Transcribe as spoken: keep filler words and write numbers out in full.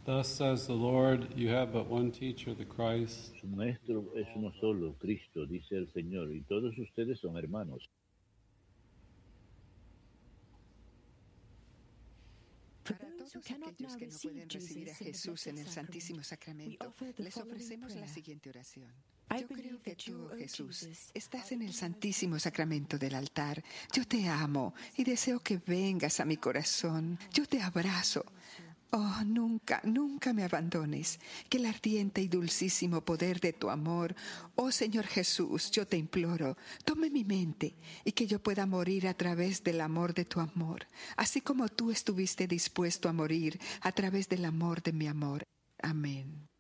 Thus says the Lord, you have but one teacher, the Christ. Su maestro es uno solo, Cristo, dice el Señor, y todos ustedes son hermanos. Para todos aquellos que no pueden recibir a Jesús en el Santísimo Sacramento, les ofrecemos la siguiente oración. Yo creo que tú, Jesús, estás en el Santísimo Sacramento del altar. Yo te amo y deseo que vengas a mi corazón. Yo te abrazo. Oh, nunca, nunca me abandones. Que el ardiente y dulcísimo poder de tu amor, oh Señor Jesús, yo te imploro, tome mi mente y que yo pueda morir a través del amor de tu amor, así como tú estuviste dispuesto a morir a través del amor de mi amor. Amén.